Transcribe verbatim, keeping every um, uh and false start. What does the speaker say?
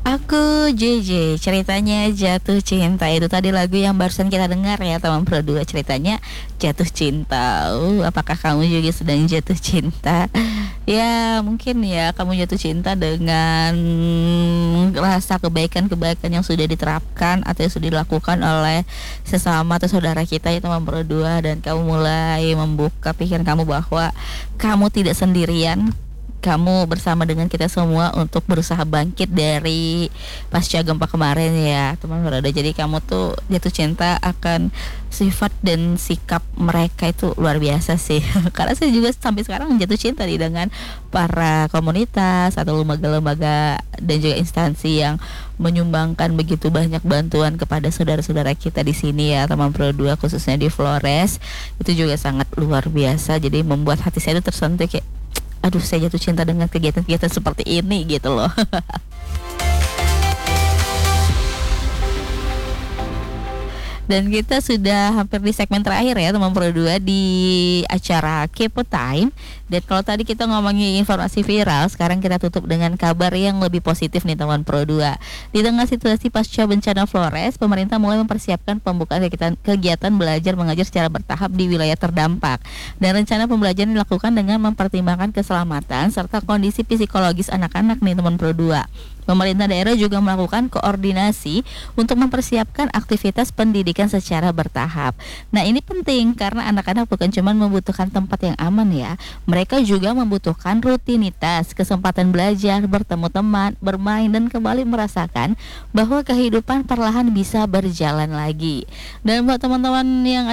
Aku J J, ceritanya jatuh cinta. Itu tadi lagu yang barusan kita dengar ya teman Pro dua, ceritanya jatuh cinta. Uh, apakah kamu juga sedang jatuh cinta? Ya mungkin ya kamu jatuh cinta dengan rasa kebaikan-kebaikan yang sudah diterapkan atau yang sudah dilakukan oleh sesama atau saudara kita ya teman Pro dua, dan kamu mulai membuka pikiran kamu bahwa kamu tidak sendirian, kamu bersama dengan kita semua untuk berusaha bangkit dari pasca gempa kemarin ya teman berada. Jadi kamu tuh jatuh cinta akan sifat dan sikap mereka itu luar biasa sih. Karena saya juga sampai sekarang jatuh cinta nih dengan para komunitas atau lembaga-lembaga dan juga instansi yang menyumbangkan begitu banyak bantuan kepada saudara-saudara kita di sini ya teman Pro dua, khususnya di Flores. Itu juga sangat luar biasa. Jadi membuat hati saya itu tersentuh kayak, aduh saya jatuh cinta dengan kegiatan-kegiatan seperti ini gitu loh. Dan kita sudah hampir di segmen terakhir ya teman Pro dua di acara Kepo Time. Dan kalau tadi kita ngomongin informasi viral, sekarang kita tutup dengan kabar yang lebih positif nih teman Pro dua. Di tengah situasi pasca bencana Flores, pemerintah mulai mempersiapkan pembukaan kegiatan, kegiatan belajar mengajar secara bertahap di wilayah terdampak. Dan rencana pembelajaran dilakukan dengan mempertimbangkan keselamatan serta kondisi psikologis anak-anak nih teman Pro dua. Pemerintah daerah juga melakukan koordinasi untuk mempersiapkan aktivitas pendidikan secara bertahap. Nah ini penting karena anak-anak bukan cuma membutuhkan tempat yang aman ya, mereka juga membutuhkan rutinitas, kesempatan belajar, bertemu teman, bermain, dan kembali merasakan bahwa kehidupan perlahan bisa berjalan lagi. Dan buat teman-teman yang